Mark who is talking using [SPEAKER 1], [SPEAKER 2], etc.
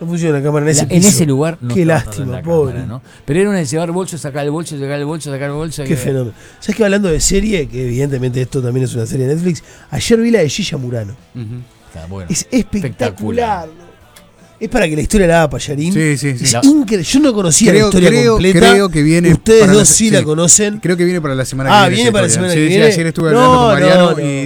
[SPEAKER 1] No funciona la cámara en ese
[SPEAKER 2] En
[SPEAKER 1] piso.
[SPEAKER 2] ese lugar no
[SPEAKER 1] Qué
[SPEAKER 2] estaba
[SPEAKER 1] lástima,
[SPEAKER 2] la
[SPEAKER 1] pobre.
[SPEAKER 2] cámara, ¿no? Pero era una de llevar bolso, sacar el bolso, sacar el bolso, sacar el bolso.
[SPEAKER 1] Qué fenómeno. ¿Sabes que hablando de serie? Que evidentemente esto también es una serie de Netflix. Ayer vi la de Gilla Murano.
[SPEAKER 2] Está bueno.
[SPEAKER 1] Es espectacular. ¿no? Es para que la historia la haga Payarín.
[SPEAKER 3] Sí.
[SPEAKER 1] Es increíble. Yo no conocía la historia completa.
[SPEAKER 3] Creo que viene.
[SPEAKER 1] Ustedes dos sí la conocen.
[SPEAKER 3] Creo que viene para la semana que viene.
[SPEAKER 1] Viene para la semana que
[SPEAKER 3] Sí,
[SPEAKER 1] viene.
[SPEAKER 3] ayer estuve hablando con Mariano y